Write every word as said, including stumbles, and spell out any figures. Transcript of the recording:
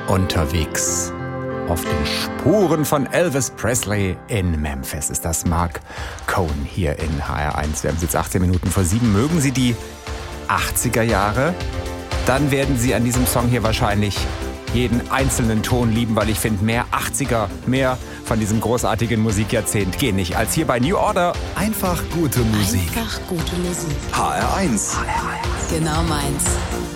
Unterwegs auf den Spuren von Elvis Presley in Memphis ist das Mark Cohn hier in H R eins. Wir haben es jetzt achtzehn Minuten vor sieben. Mögen Sie die achtziger Jahre? Dann werden Sie an diesem Song hier wahrscheinlich jeden einzelnen Ton lieben, weil ich finde, mehr achtziger, mehr von diesem großartigen Musikjahrzehnt gehen nicht als hier bei New Order. Einfach gute Musik. Einfach gute Musik. H R eins. Genau meins.